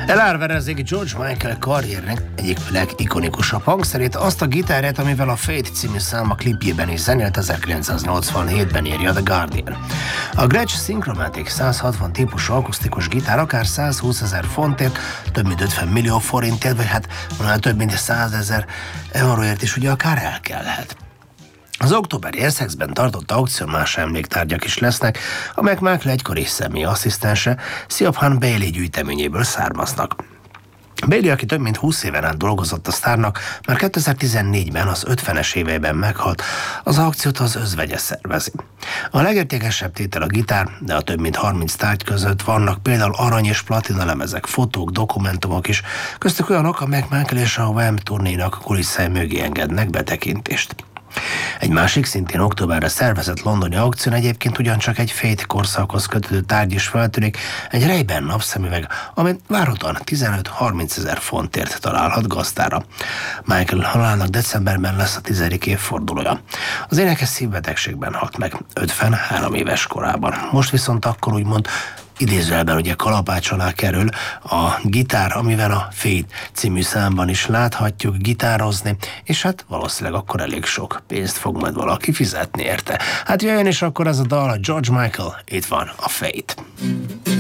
Elárverezik George Michael karriernek egyik legikonikusabb hangszerét, azt a gitárját, amivel a Fate című száma klipjében is zenélt 1987-ben, írja The Guardian. A Gretsch Synchromatic 160 típusú akusztikus gitár akár 120 000 fontért, több mint 50 millió forintért, vagy hát több mint 100 000 euróért is ugye akár elkelhet. Az októberi Essexben tartott aukción más emléktárgyak is lesznek, amelyek Michael egykori személyi asszisztense, Siobhan Bailey gyűjteményéből származnak. Bailey, aki több mint 20 éven át dolgozott a sztárnak, már 2014-ben, az 50-es éveiben meghalt, az aukciót az özvegye szervezi. A legértékesebb tétel a gitár, de a több mint 30 tárgy között vannak például arany és platina lemezek, fotók, dokumentumok is, köztük olyanok, amelyek Michael és a Wham turnénak kulisszái mögé engednek betekintést. Egy másik, szintén októberre szervezett londoni aukción egyébként ugyancsak egy Fate korszakhoz kötődő tárgy is feltűnik, egy Ray-Ban napszemüveg, amit várhatóan 15-30 000 fontért találhat gazdára. Michael halálának decemberben lesz a 10. évfordulója. Az énekes szívbetegségben halt meg 53 éves korában. Most viszont akkor úgymond idézőjelben ugye kalapács alá kerül a gitár, amivel a Fate című számban is láthatjuk gitározni, és hát valószínűleg akkor elég sok pénzt fog majd valaki fizetni érte. Hát jöjjön is akkor ez a dal, a George Michael, itt van a Fate.